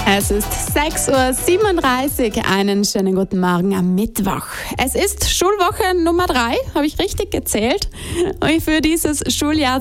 Es ist 6.37 Uhr, einen schönen guten Morgen am Mittwoch. Es ist Schulwoche Nummer 3, habe ich richtig gezählt, für dieses Schuljahr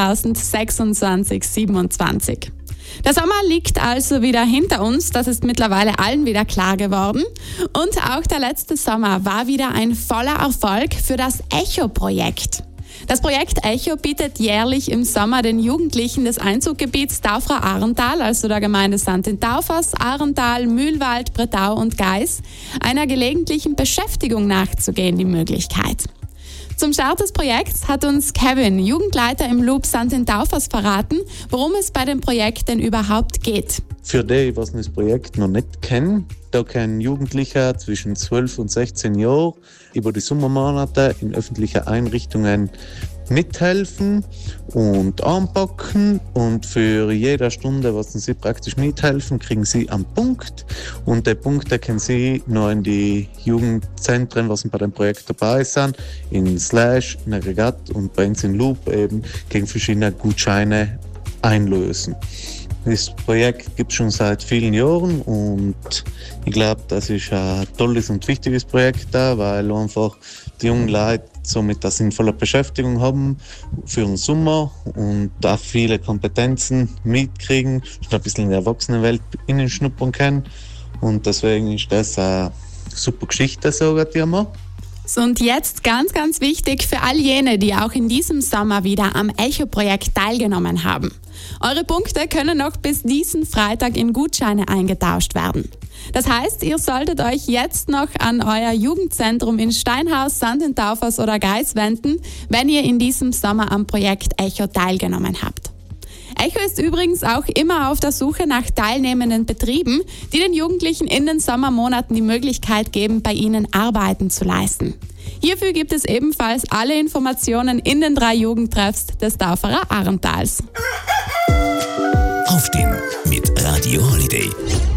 2026/27. Der Sommer liegt also wieder hinter uns, das ist mittlerweile allen wieder klar geworden. Und auch der letzte Sommer war wieder ein voller Erfolg für das ECHO-Projekt. Das Projekt ECHO bietet jährlich im Sommer den Jugendlichen des Einzugsgebiets Taufra-Arental, also der Gemeinde St. in Taufers, Arental, Mühlwald, Bretau und Geis, einer gelegentlichen Beschäftigung nachzugehen, die Möglichkeit. Zum Start des Projekts hat uns Kevin, Jugendleiter im Loop St. in Taufers, verraten, worum es bei dem Projekt denn überhaupt geht. Für die, die das Projekt noch nicht kennen, da können Jugendliche zwischen 12 und 16 Jahren über die Sommermonate in öffentlichen Einrichtungen mithelfen und anpacken, und für jede Stunde, was sie praktisch mithelfen, kriegen sie einen Punkt, und die Punkte können sie noch in die Jugendzentren, was bei dem Projekt dabei sind, in Slash, in Regat und bei uns in Loop eben gegen verschiedene Gutscheine einlösen. Das Projekt gibt es schon seit vielen Jahren und ich glaube, das ist ein tolles und wichtiges Projekt da, weil einfach die jungen Leute somit eine sinnvolle Beschäftigung haben für den Sommer und auch viele Kompetenzen mitkriegen, schon ein bisschen in die Erwachsenenwelt schnuppern können, und deswegen ist das eine super Geschichte, sagen die immer. Und jetzt ganz, ganz wichtig für all jene, die auch in diesem Sommer wieder am ECHO-Projekt teilgenommen haben. Eure Punkte können noch bis diesen Freitag in Gutscheine eingetauscht werden. Das heißt, ihr solltet euch jetzt noch an euer Jugendzentrum in Steinhaus, St. in Taufers oder Geis wenden, wenn ihr in diesem Sommer am Projekt ECHO teilgenommen habt. ECHO ist übrigens auch immer auf der Suche nach teilnehmenden Betrieben, die den Jugendlichen in den Sommermonaten die Möglichkeit geben, bei ihnen Arbeiten zu leisten. Hierfür gibt es ebenfalls alle Informationen in den 3 Jugendtreffs des Tauferer Arentals. Aufstehen mit Radio Holiday.